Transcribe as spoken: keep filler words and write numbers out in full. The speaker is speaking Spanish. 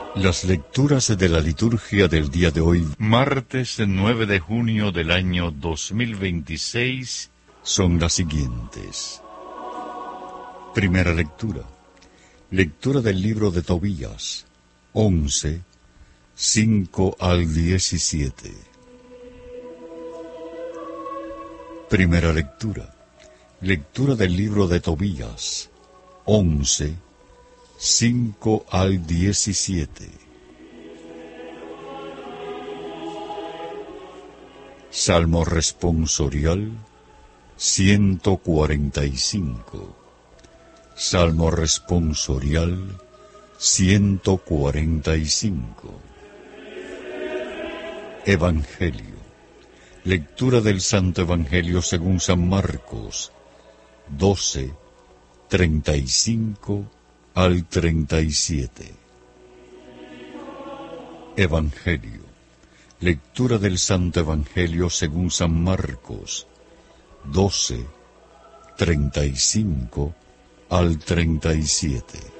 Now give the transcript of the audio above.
Las lecturas de la liturgia del día de hoy, martes nueve de junio del año dos mil veintiséis, son las siguientes. Primera lectura. Lectura del libro de Tobías, once, cinco al diecisiete. Primera lectura. Lectura del libro de Tobías, once, cinco al diecisiete. Salmo responsorial ciento cuarenta y cinco. Salmo responsorial ciento cuarenta y cinco. Evangelio. Lectura del Santo Evangelio según San Marcos, doce, treinta y cinco al treinta y siete. Evangelio. Lectura del Santo Evangelio según San Marcos, doce, treinta y cinco al treinta y siete.